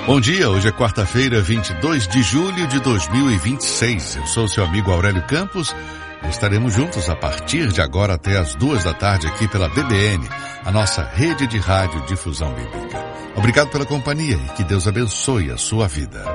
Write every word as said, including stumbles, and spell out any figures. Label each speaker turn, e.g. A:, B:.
A: Bom dia, hoje é quarta-feira, vinte e dois de julho de dois mil e vinte e seis. Eu sou seu amigo Aurélio Campos e estaremos juntos a partir de agora até as duas da tarde aqui pela B B N, a nossa rede de rádio difusão bíblica. Obrigado pela companhia e que Deus abençoe a sua vida.